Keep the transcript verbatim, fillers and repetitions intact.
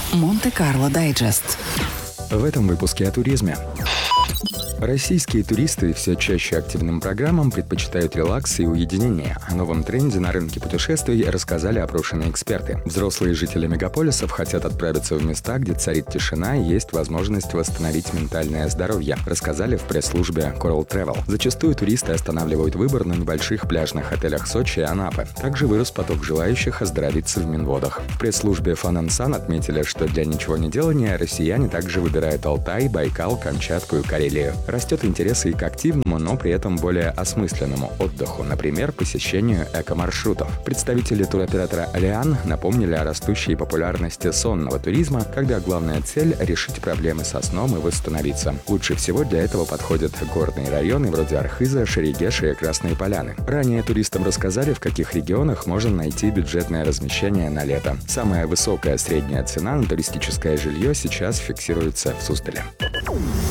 Монте-Карло Дайджест. В этом выпуске о туризме. Российские туристы все чаще активным программам предпочитают релакс и уединение. О новом тренде на рынке путешествий рассказали опрошенные эксперты. Взрослые жители мегаполисов хотят отправиться в места, где царит тишина и есть возможность восстановить ментальное здоровье, рассказали в пресс-службе Coral Travel. Зачастую туристы останавливают выбор на небольших пляжных отелях Сочи и Анапы. Также вырос поток желающих оздоровиться в Минводах. В пресс-службе Fun and Sun отметили, что для ничего не делания россияне также выбирают Алтай, Байкал, Камчатку и Карелию. Растет интерес и к активному, но при этом более осмысленному отдыху, например, посещению эко-маршрутов. Представители туроператора «Алиан» напомнили о растущей популярности сонного туризма, когда главная цель – решить проблемы со сном и восстановиться. Лучше всего для этого подходят горные районы вроде Архыза, Шерегеша и Красные Поляны. Ранее туристам рассказали, в каких регионах можно найти бюджетное размещение на лето. Самая высокая средняя цена на туристическое жилье сейчас фиксируется в Суздале.